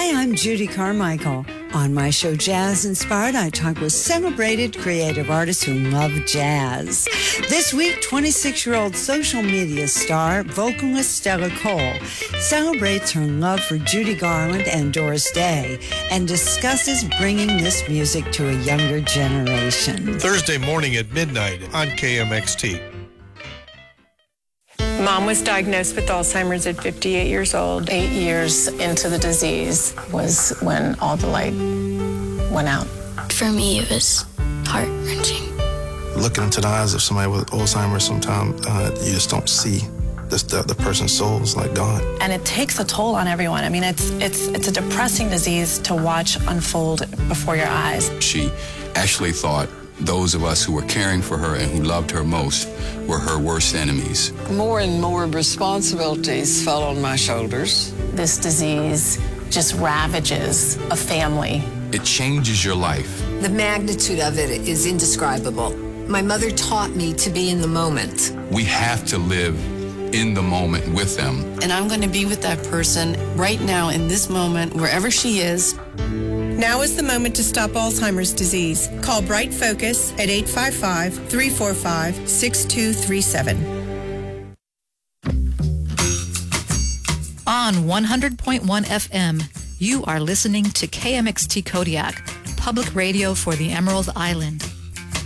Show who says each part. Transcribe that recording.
Speaker 1: Hi, I'm Judy Carmichael. On my show, Jazz Inspired, I talk with celebrated creative artists who love jazz. This week, 26-year-old social media star, vocalist Stella Cole, celebrates her love for Judy Garland and Doris Day and discusses bringing this music to a younger generation.
Speaker 2: Thursday morning at midnight on KMXT.
Speaker 3: Mom was diagnosed with Alzheimer's at 58 years old.
Speaker 4: 8 years into the disease was when all the light went out.
Speaker 5: For me, it was heart-wrenching.
Speaker 6: Looking into the eyes of somebody with Alzheimer's, sometimes you just don't see the person's soul is like gone.
Speaker 4: And it takes a toll on everyone. I mean, it's a depressing disease to watch unfold before your eyes.
Speaker 7: She actually thought those of us who were caring for her and who loved her most were her worst enemies.
Speaker 8: More and more responsibilities fell on my shoulders.
Speaker 4: This disease just ravages a family.
Speaker 7: It changes your life.
Speaker 9: The magnitude of it is indescribable. My mother taught me to be in the moment.
Speaker 7: We have to live in the moment with them.
Speaker 10: And I'm going to be with that person right now in this moment, wherever she is.
Speaker 3: Now is the moment to stop Alzheimer's disease. Call Bright Focus at 855-345-6237.
Speaker 11: On 100.1 FM, you are listening to KMXT Kodiak, public radio for the Emerald Island.